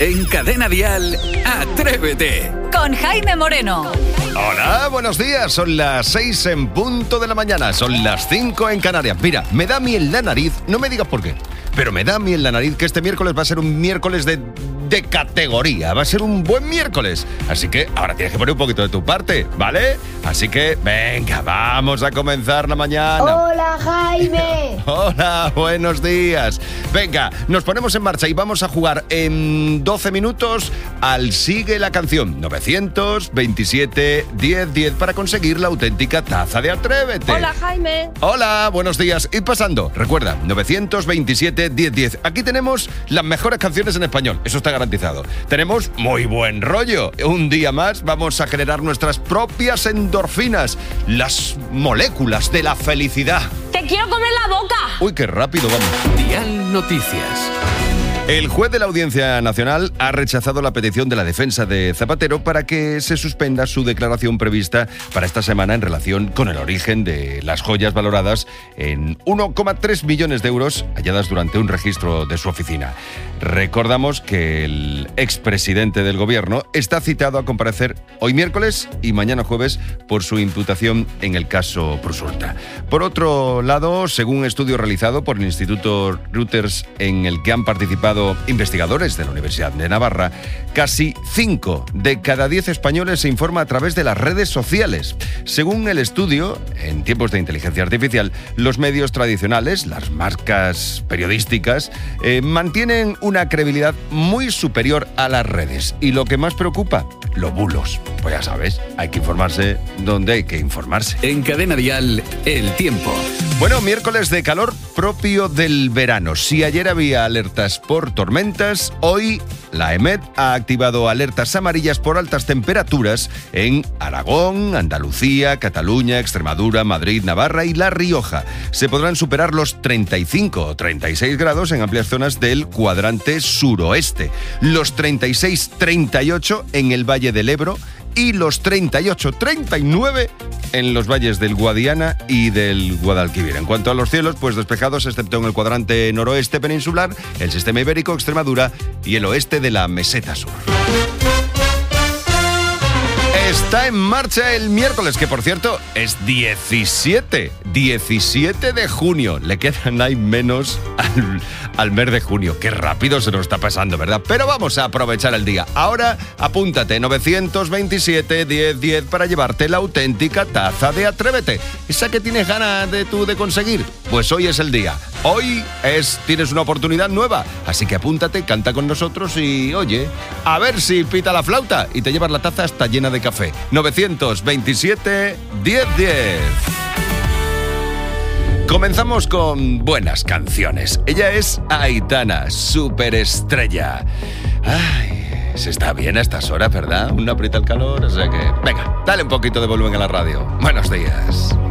En Cadena Dial, Atrévete. Con Jaime Moreno. Hola, buenos días. Son las 6 en punto de la mañana. Son las 5 en Canarias. Mira, me da miel la nariz. No me digas por qué, pero me da miel la nariz que este miércoles va a ser un miércoles de categoría. Va a ser un buen miércoles. Así que ahora tienes que poner un poquito de tu parte, ¿vale? Así que, venga, vamos a comenzar la mañana. Hola, Jaime. Hola, buenos días. Venga, nos ponemos en marcha y vamos a jugar en 12 minutos al Sigue la Canción. 927 10 10 para conseguir la auténtica taza de Atrévete. Hola, Jaime. Hola, buenos días. Id pasando. Recuerda, 927 10 10. Aquí tenemos las mejores canciones en español. Eso está garantizado. Tenemos muy buen rollo. Un día más vamos a generar nuestras propias endorfinas, las moléculas de la felicidad. ¡Te quiero comer la boca! Uy, qué rápido vamos. Dial Noticias. El juez de la Audiencia Nacional ha rechazado la petición de la defensa de Zapatero para que se suspenda su declaración prevista para esta semana en relación con el origen de las joyas valoradas en 1,3 millones de euros halladas durante un registro de su oficina. Recordamos que el expresidente del gobierno está citado a comparecer hoy miércoles y mañana jueves por su imputación en el caso Prosulta. Por otro lado, según un estudio realizado por el Instituto Reuters en el que han participado investigadores de la Universidad de Navarra, casi 5 de cada 10 españoles se informa a través de las redes sociales. Según el estudio, en tiempos de inteligencia artificial, los medios tradicionales, las marcas periodísticas, mantienen una credibilidad muy superior a las redes. Y lo que más preocupa, los bulos. Pues ya sabes, hay que informarse donde hay que informarse. En Cadena Dial, el tiempo. Bueno, miércoles de calor propio del verano. Si ayer había alertas por tormentas, hoy la EMET ha activado alertas amarillas por altas temperaturas en Aragón, Andalucía, Cataluña, Extremadura, Madrid, Navarra y La Rioja. Se podrán superar los 35 o 36 grados en amplias zonas del cuadrante suroeste, los 36-38 en el Valle del Ebro y los 38-39 en los valles del Guadiana y del Guadalquivir. En cuanto a los cielos, pues despejados, excepto en el cuadrante noroeste peninsular, el sistema ibérico, Extremadura y el oeste de la meseta sur. Está en marcha el miércoles, que por cierto es 17 de junio. Le quedan ahí menos al mes de junio. Qué rápido se nos está pasando, ¿verdad? Pero vamos a aprovechar el día. Ahora apúntate 927 10 10 para llevarte la auténtica taza de Atrévete. Esa que tienes ganas de conseguir. Pues hoy es el día. Hoy tienes una oportunidad nueva. Así que apúntate, canta con nosotros y oye, a ver si pita la flauta y te llevas la taza hasta llena de café. 927 10 10. Comenzamos con buenas canciones. Ella es Aitana, superestrella. Ay, se está bien a estas horas, ¿verdad? Una aprieta el calor, o sea que... Venga, dale un poquito de volumen a la radio. Buenos días.